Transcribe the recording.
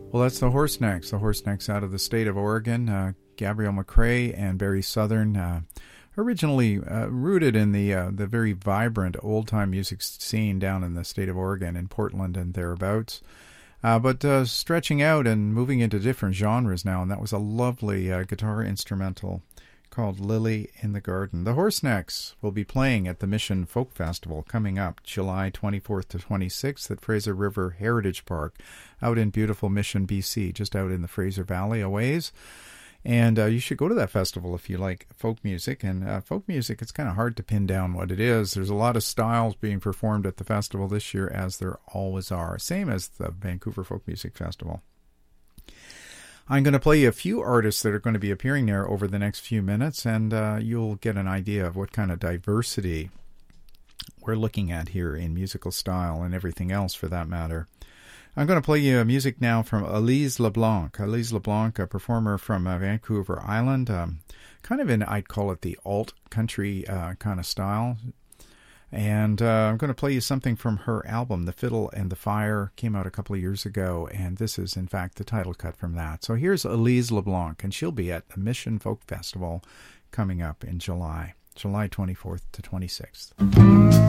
Well, that's the Horse Necks. The Horse Necks out of the state of Oregon. Gabrielle McCrae and Barry Southern, originally rooted in the very vibrant old-time music scene down in the state of Oregon, in Portland and thereabouts. But stretching out and moving into different genres now, and that was a lovely guitar instrumental called Lily in the Garden. The Horse Necks will be playing at the Mission Folk Festival coming up July 24th to 26th at Fraser River Heritage Park out in beautiful Mission, BC, just out in the Fraser Valley a ways. And you should go to that festival if you like folk music. And folk music, it's kind of hard to pin down what it is. There's a lot of styles being performed at the festival this year, as there always are. Same as the Vancouver Folk Music Festival. I'm going to play you a few artists that are going to be appearing there over the next few minutes, and you'll get an idea of what kind of diversity we're looking at here in musical style and everything else for that matter. I'm going to play you music now from Elise LeBlanc. Elise LeBlanc, a performer from Vancouver Island, kind of in, I'd call it the alt country kind of style. And I'm going to play you something from her album, The Fiddle and the Fire, came out a couple of years ago, and this is, in fact, the title cut from that. So here's Elise LeBlanc, and she'll be at the Mission Folk Festival coming up in July 24th to 26th.